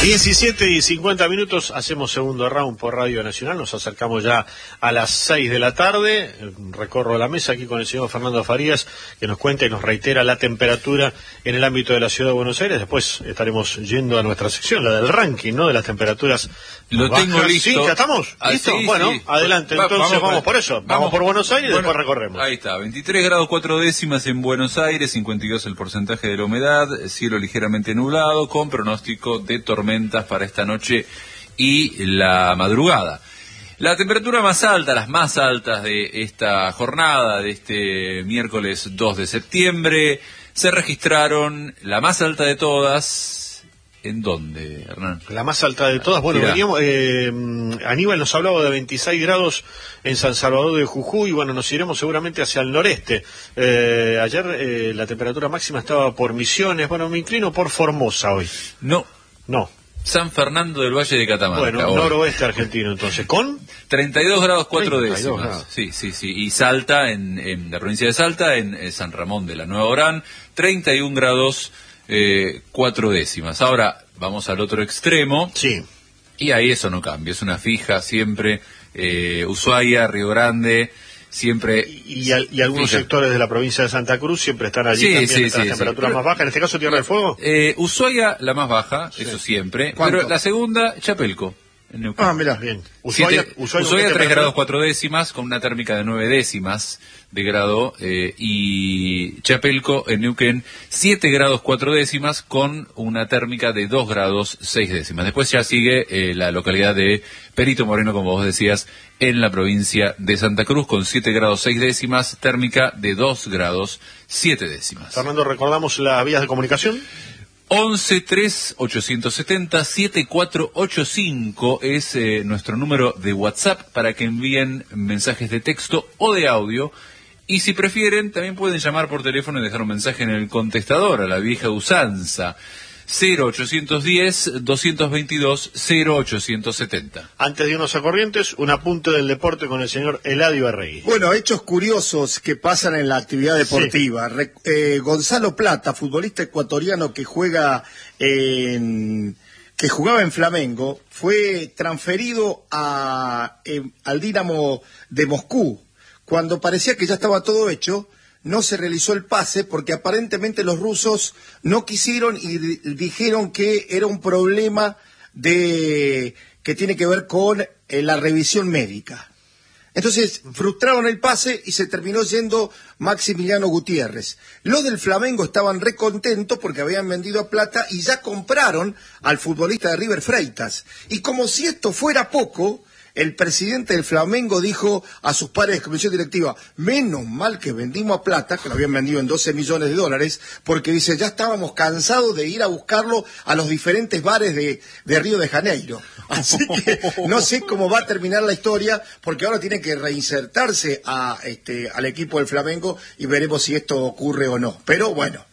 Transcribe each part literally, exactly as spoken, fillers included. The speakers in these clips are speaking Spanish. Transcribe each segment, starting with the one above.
diecisiete y cincuenta minutos, hacemos segundo round por Radio Nacional, nos acercamos ya a las seis de la tarde, recorro la mesa aquí con el señor Fernando Farías, que nos cuenta y nos reitera la temperatura en el ámbito de la Ciudad de Buenos Aires. Después estaremos yendo a nuestra sección, la del ranking, ¿no?, de las temperaturas. Lo bajas. tengo listo. ¿Sí? ¿Ya estamos? Ah, ¿Listo? sí, bueno, sí. adelante, Va, entonces vamos, vamos por eso, vamos, vamos por Buenos Aires y bueno, después recorremos. Ahí está, veintitrés grados cuatro décimas en Buenos Aires, cincuenta y dos el porcentaje de la humedad, cielo ligeramente nublado, con pronóstico de tormentas para esta noche y la madrugada. La temperatura más alta, las más altas de esta jornada, de este miércoles dos de septiembre, se registraron, la más alta de todas, ¿en dónde, Hernán? La más alta de todas, bueno, Mirá. veníamos, eh, Aníbal nos hablaba de veintiséis grados en San Salvador de Jujuy, bueno, nos iremos seguramente hacia el noreste. Eh, ayer eh, la temperatura máxima estaba por Misiones, bueno, me inclino por Formosa hoy. No. No. San Fernando del Valle de Catamarca. Bueno, hoy. Noroeste argentino, entonces, ¿con? treinta y dos grados cuatro treinta y dos décimas. grados. Sí, sí, sí. Y Salta, en, en la provincia de Salta, en, en San Ramón de la Nueva Orán, treinta y un grados eh, cuatro décimas. Ahora, vamos al otro extremo. Sí. Y ahí eso no cambia, es una fija siempre. Eh, Ushuaia, Río Grande, siempre. Y, y, y algunos fija. sectores de la provincia de Santa Cruz siempre están allí Sí, también, sí, las sí, temperaturas sí. más bajas, en este caso Tierra del Fuego. Eh, Ushuaia, la más baja, Sí. eso siempre. ¿Cuánto? Pero la segunda, Chapelco. En Neuquén. Ah, mirá. Bien. Ushuaia, Siete- Ushuaia, Ushuaia ¿qué tres temperatura? grados cuatro décimas, con una térmica de nueve décimas de grado, eh, y Chapelco, en Neuquén, siete grados cuatro décimas, con una térmica de dos grados seis décimas. Después ya sigue eh, la localidad de Perito Moreno, como vos decías, en la provincia de Santa Cruz, con siete grados seis décimas, térmica de dos grados siete décimas. Fernando, recordamos las vías de comunicación. once tres ochocientos setenta setenta y cuatro ochenta y cinco es eh, nuestro número de WhatsApp para que envíen mensajes de texto o de audio. Y si prefieren, también pueden llamar por teléfono y dejar un mensaje en el contestador, a la vieja usanza. cero ochocientos diez, doscientos veintidós, cero ochocientos setenta. Antes de irnos a Corrientes, un apunte del deporte con el señor Eladio Arregui. Bueno, hechos curiosos que pasan en la actividad deportiva. Sí. Re, eh, Gonzalo Plata, futbolista ecuatoriano que juega en, que jugaba en Flamengo, fue transferido a, eh, al Dinamo de Moscú. Cuando parecía que ya estaba todo hecho, no se realizó el pase porque aparentemente los rusos no quisieron y dijeron que era un problema de que tiene que ver con eh, la revisión médica. Entonces frustraron el pase y se terminó yendo Maximiliano Gutiérrez. Los del Flamengo estaban recontentos porque habían vendido a Plata y ya compraron al futbolista de River Freitas. Y como si esto fuera poco, el presidente del Flamengo dijo a sus pares de comisión directiva, menos mal que vendimos a Plata, que lo habían vendido en doce millones de dólares, porque dice, ya estábamos cansados de ir a buscarlo a los diferentes bares de, de Río de Janeiro. Así que no sé cómo va a terminar la historia, porque ahora tiene que reinsertarse a, este, al equipo del Flamengo y veremos si esto ocurre o no. Pero bueno.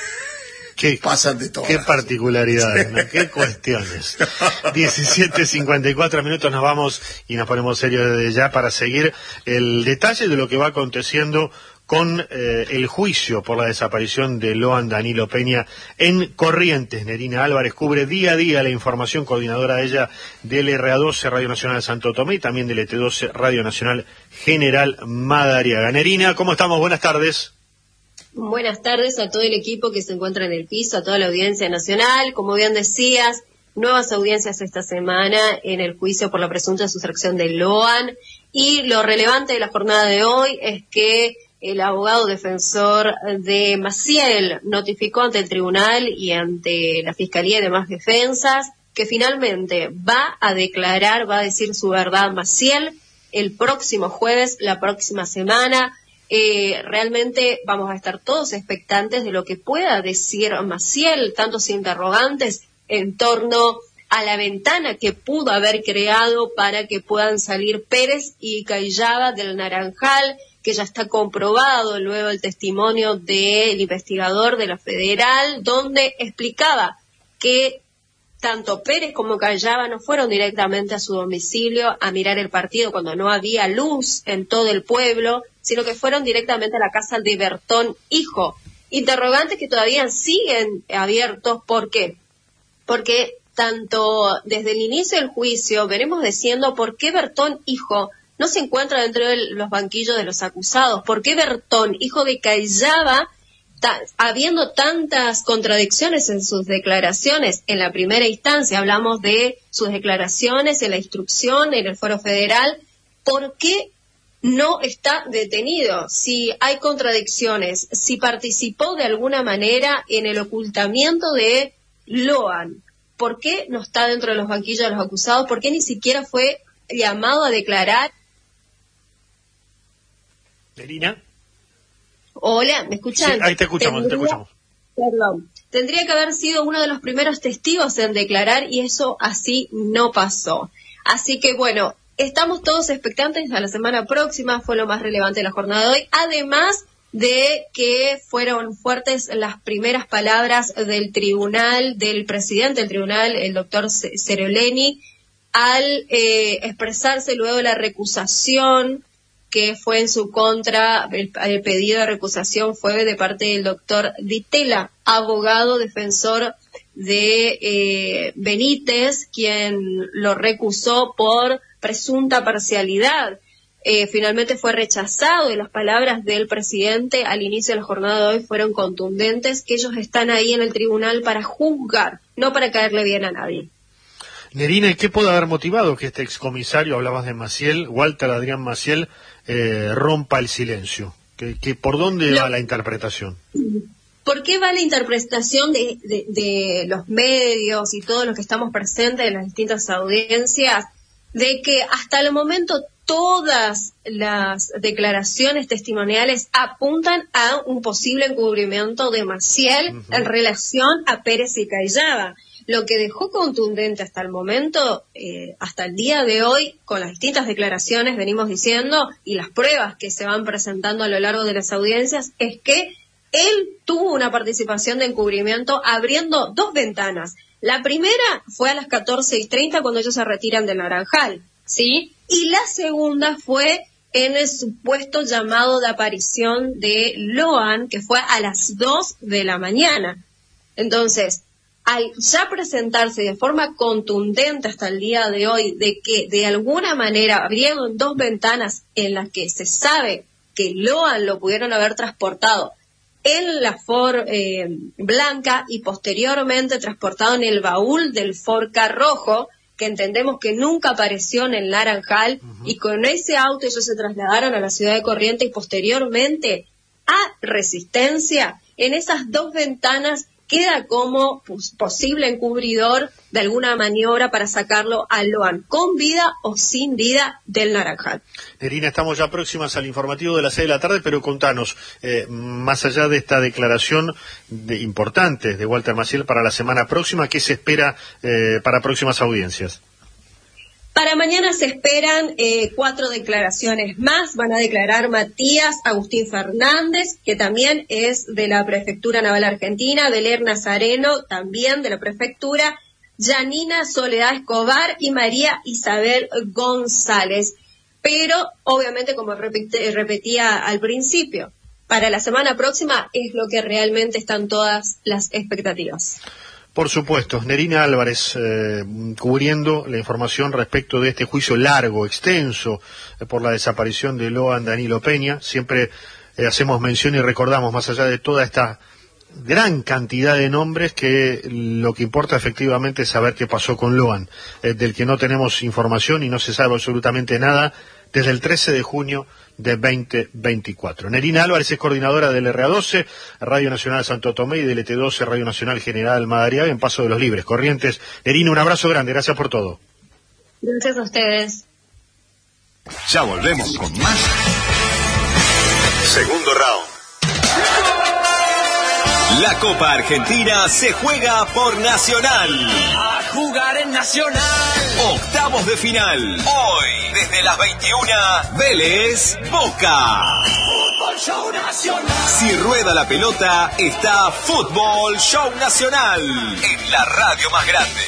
Qué, pasan de todo. Qué particularidades, ¿no? Qué cuestiones. diecisiete cincuenta y cuatro minutos, nos vamos y nos ponemos serios desde ya para seguir el detalle de lo que va aconteciendo con eh, el juicio por la desaparición de Loan Danilo Peña en Corrientes. Nerina Álvarez cubre día a día la información, coordinadora de ella del R A doce Radio Nacional Santo Tomé y también del E T doce Radio Nacional General Madariaga. Nerina, ¿cómo estamos? Buenas tardes. Buenas tardes a todo el equipo que se encuentra en el piso, a toda la audiencia nacional. Como bien decías, nuevas audiencias esta semana en el juicio por la presunta sustracción de Loan. Y lo relevante de la jornada de hoy es que el abogado defensor de Maciel notificó ante el tribunal y ante la Fiscalía y demás defensas que finalmente va a declarar, va a decir su verdad Maciel el próximo jueves, la próxima semana. Eh, realmente vamos a estar todos expectantes de lo que pueda decir Maciel, tantos interrogantes en torno a la ventana que pudo haber creado para que puedan salir Pérez y Cayaba del Naranjal, que ya está comprobado luego el testimonio del investigador de la Federal, donde explicaba que tanto Pérez como Cayaba no fueron directamente a su domicilio a mirar el partido cuando no había luz en todo el pueblo, sino que fueron directamente a la casa de Bertón Hijo. Interrogantes que todavía siguen abiertos. ¿Por qué? Porque tanto desde el inicio del juicio, venimos diciendo por qué Bertón, hijo, no se encuentra dentro de los banquillos de los acusados. ¿Por qué Bertón, hijo de Callaba, ta, habiendo tantas contradicciones en sus declaraciones en la primera instancia? Hablamos de sus declaraciones en la instrucción, en el Fuero Federal. ¿Por qué no está detenido? Si hay contradicciones, si participó de alguna manera en el ocultamiento de Loan, ¿por qué no está dentro de los banquillos de los acusados? ¿Por qué ni siquiera fue llamado a declarar? Nerina. Hola, ¿me escuchan? Sí, ahí te escuchamos, Tendría, te escuchamos. Perdón. Tendría que haber sido uno de los primeros testigos en declarar y eso así no pasó. Así que bueno, estamos todos expectantes a la semana próxima, fue lo más relevante de la jornada de hoy, además de que fueron fuertes las primeras palabras del tribunal, del presidente del tribunal, el doctor Ceroleni, al eh, expresarse luego de la recusación que fue en su contra. El, el pedido de recusación fue de parte del doctor Ditela, abogado defensor de eh, Benítez, quien lo recusó por presunta parcialidad. Eh, finalmente fue rechazado y las palabras del presidente al inicio de la jornada de hoy fueron contundentes, que ellos están ahí en el tribunal para juzgar, no para caerle bien a nadie. Nerina, ¿qué puede haber motivado que este excomisario, hablabas de Maciel, Walter Adrián Maciel, eh, rompa el silencio? ¿Que, que ¿Por dónde Lo... va la interpretación? ¿Por qué va la interpretación de, de, de los medios y todos los que estamos presentes en las distintas audiencias, de que hasta el momento todas las declaraciones testimoniales apuntan a un posible encubrimiento de Maciel uh-huh. en relación a Pérez y Callaba? Lo que dejó contundente hasta el momento, eh, hasta el día de hoy, con las distintas declaraciones, venimos diciendo, y las pruebas que se van presentando a lo largo de las audiencias, es que él tuvo una participación de encubrimiento abriendo dos ventanas. La primera fue a las catorce y treinta cuando ellos se retiran del Naranjal, ¿sí? Y la segunda fue en el supuesto llamado de aparición de Loan, que fue a las dos de la mañana. Entonces, al ya presentarse de forma contundente hasta el día de hoy de que de alguna manera abrieron dos ventanas en las que se sabe que Loan lo pudieron haber transportado en la Ford eh, blanca y posteriormente transportado en el baúl del Ford Ka rojo, que entendemos que nunca apareció en el Naranjal, uh-huh. y con ese auto ellos se trasladaron a la ciudad de Corrientes y posteriormente a Resistencia. En esas dos ventanas queda como pues, posible encubridor de alguna maniobra para sacarlo a Loan, con vida o sin vida del Naranjal. Nerina, estamos ya próximas al informativo de las seis de la tarde, pero contanos, eh, más allá de esta declaración de, importante de Walter Maciel para la semana próxima, ¿qué se espera eh, para próximas audiencias? Para mañana se esperan eh, cuatro declaraciones más. Van a declarar Matías Agustín Fernández, que también es de la Prefectura Naval Argentina, Belén Nazareno, también de la Prefectura, Yanina Soledad Escobar y María Isabel González. Pero, obviamente, como repite, repetía al principio, para la semana próxima es lo que realmente están todas las expectativas. Por supuesto, Nerina Álvarez, eh, cubriendo la información respecto de este juicio largo, extenso, eh, por la desaparición de Loan Danilo Peña. Siempre eh, hacemos mención y recordamos, más allá de toda esta gran cantidad de nombres, que lo que importa efectivamente es saber qué pasó con Loan, eh, del que no tenemos información y no se sabe absolutamente nada desde el trece de junio de veinte veinticuatro. Nerina Álvarez es coordinadora del R A doce, Radio Nacional Santo Tomé, y del E T doce, Radio Nacional General Madariaga, en Paso de los Libres, Corrientes. Nerina, un abrazo grande, gracias por todo. Gracias a ustedes. Ya volvemos con más. Segundo round. La Copa Argentina se juega por Nacional. A jugar en Nacional. Octavos de final. Hoy, desde las veintiuna, Vélez Boca. Fútbol Show Nacional. Si rueda la pelota, está Fútbol Show Nacional. En la radio más grande.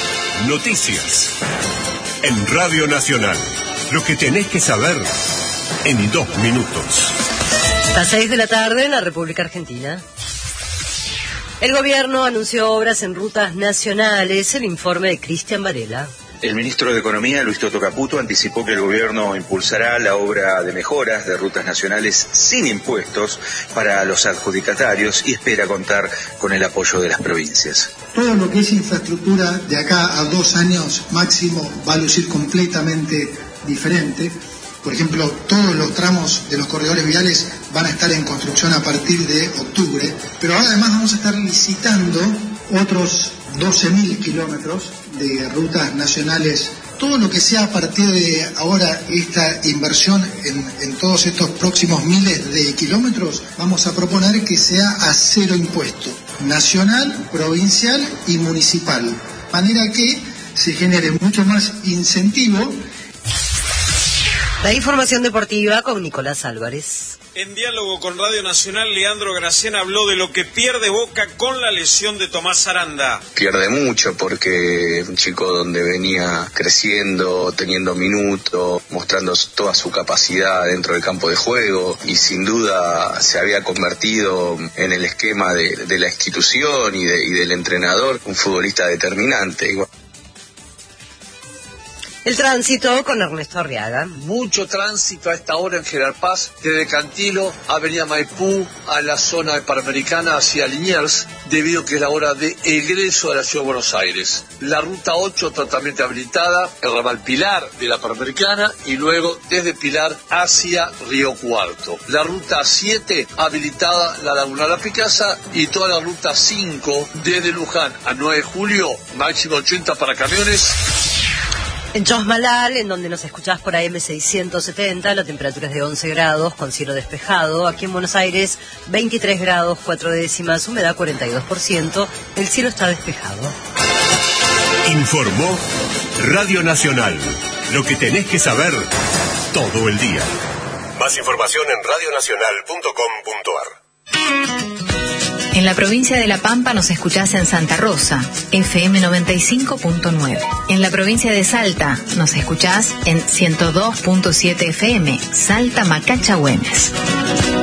Noticias. En Radio Nacional. Lo que tenés que saber en dos minutos. Las seis de la tarde en la República Argentina. El gobierno anunció obras en rutas nacionales. El informe de Cristian Varela. El ministro de Economía, Luis Toto Caputo, anticipó que el gobierno impulsará la obra de mejoras de rutas nacionales sin impuestos para los adjudicatarios y espera contar con el apoyo de las provincias. Todo lo que es infraestructura de acá a dos años máximo va a lucir completamente diferente. Por ejemplo, todos los tramos de los corredores viales van a estar en construcción a partir de octubre, pero ahora además vamos a estar licitando otros doce mil kilómetros de rutas nacionales. Todo lo que sea a partir de ahora esta inversión en, en todos estos próximos miles de kilómetros, vamos a proponer que sea a cero impuesto, nacional, provincial y municipal, de manera que se genere mucho más incentivo. La información deportiva con Nicolás Álvarez. En diálogo con Radio Nacional, Leandro Gracián habló de lo que pierde Boca con la lesión de Tomás Aranda. Pierde mucho porque un chico donde venía creciendo, teniendo minutos, mostrando toda su capacidad dentro del campo de juego y sin duda se había convertido en el esquema de, de la institución y, de, y del entrenador, un futbolista determinante. El tránsito con Ernesto Arriaga. Mucho tránsito a esta hora en General Paz, desde Cantilo, Avenida Maipú, a la zona de Panamericana hacia Liniers, debido a que es la hora de egreso de la Ciudad de Buenos Aires. La ruta ocho totalmente habilitada, el ramal Pilar de la Panamericana y luego desde Pilar hacia Río Cuarto. La ruta siete habilitada, la Laguna La Picasa, y toda la ruta cinco desde Luján a nueve de julio, máximo ochenta para camiones. En Chosmalal, en donde nos escuchás por A M seiscientos setenta, la temperatura es de once grados, con cielo despejado. Aquí en Buenos Aires, veintitrés grados, cuatro décimas, humedad cuarenta y dos por ciento. El cielo está despejado. Informó Radio Nacional. Lo que tenés que saber todo el día. Más información en radio nacional punto com punto ar. En la provincia de La Pampa nos escuchás en Santa Rosa, F M noventa y cinco punto nueve. En la provincia de Salta nos escuchás en ciento dos punto siete F M, Salta Macacha Güemes.